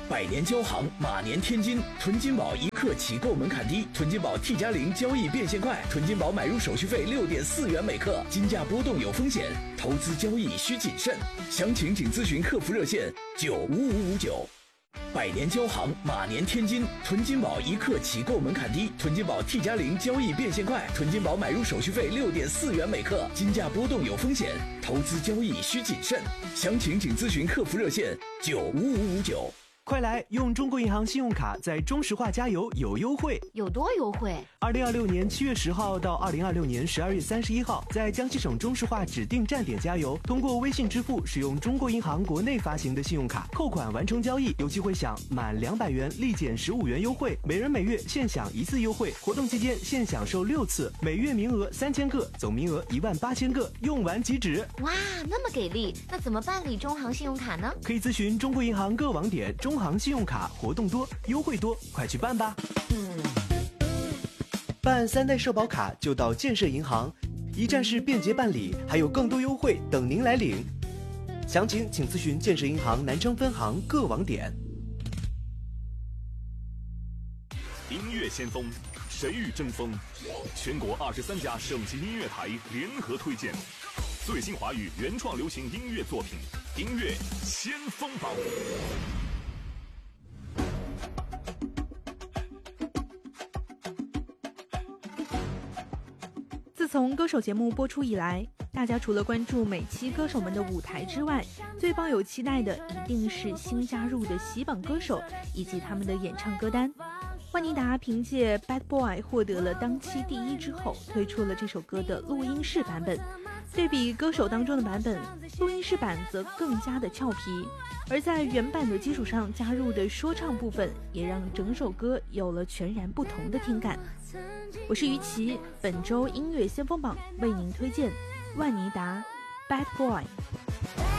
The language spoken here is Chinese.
百年交行，马年天金。囤金宝一克起购门槛低，囤金宝 T+0交易变现快，囤金宝买入手续费6.4元每克，金价波动有风险，投资交易需谨慎。详情请咨询客服热线95559。百年交行，马年天金。囤金宝一克起购门槛低，囤金宝 T+0交易变现快，囤金宝买入手续费6.4元每克，金价波动有风险，投资交易需谨慎。详情请咨询客服热线95559。 快来用中国银行信用卡在中石化加油有优惠， 有多优惠 ？2026年7月10号到2026年12月31号，在江西省中石化指定站点加油，通过微信支付使用中国银行国内发行的信用卡扣款完成交易，有机会享满200元立减15元优惠，每人每月限享1次优惠，活动期间限享受6次，每月名额3000个，总名额18000个，用完即止。 哇，那么给力！那怎么办理中行信用卡呢？ 可以咨询中国银行各网点，中行信用卡活动多，优惠多，快去办吧！办3代社保卡就到建设银行，一站式便捷办理，还有更多优惠等您来领。详情请咨询建设银行南昌分行各网点。 音乐先锋，谁与争锋？全国23家省级音乐台联合推荐最新华语原创流行音乐作品，音乐先锋榜。 自从歌手节目播出以来，大家除了关注每期歌手们的舞台之外，最抱有期待的一定是新加入的喜榜歌手以及他们的演唱歌单。万妮达凭借 Bad Boy 获得了当期第1之后，推出了这首歌的录音室版本。对比歌手当中的版本，录音室版则更加的俏皮，而在原版的基础上加入的说唱部分，也让整首歌有了全然不同的听感。我是于琦，本周音乐先锋榜为您推荐万妮达 Bad Boy。